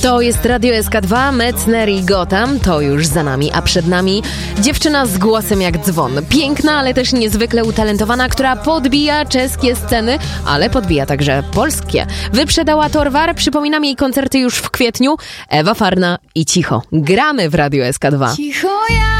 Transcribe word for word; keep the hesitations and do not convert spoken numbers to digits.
To jest Radio S K dwa, Metzner i Gotham, to już za nami, a przed nami dziewczyna z głosem jak dzwon. Piękna, ale też niezwykle utalentowana, która podbija czeskie sceny, ale podbija także polskie. Wyprzedała Torwar, przypominam jej koncerty już w kwietniu. Ewa Farna i Cicho. Gramy w Radio S K dwa. Cicho ja.